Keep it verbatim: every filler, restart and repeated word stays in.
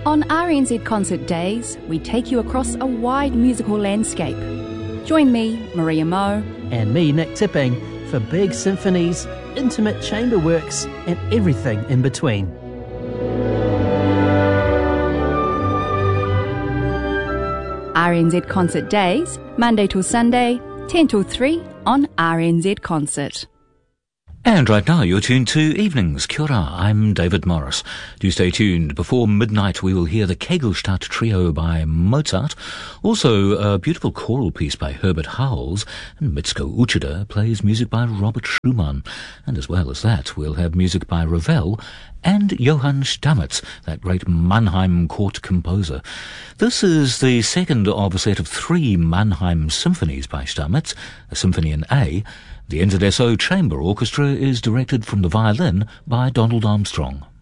On R N Z Concert Days, we take you across a wide musical landscape. Join me, Maria Moe, and me, Nick Tipping, for big symphonies, intimate chamber works, and everything in between. R N Z Concert Days, Monday till Sunday, ten till three on R N Z Concert. And right now you're tuned to Evenings. Kia ora, I'm David Morris. Do stay tuned. Before midnight we will hear the Kegelstadt Trio by Mozart, also a beautiful choral piece by Herbert Howells, and Mitsuko Uchida plays music by Robert Schumann. And as well as that, we'll have music by Ravel and Johann Stamitz, that great Mannheim court composer. This is the second of a set of three Mannheim symphonies by Stamitz, a symphony in A. The N Z S O Chamber Orchestra is directed from the violin by Donald Armstrong.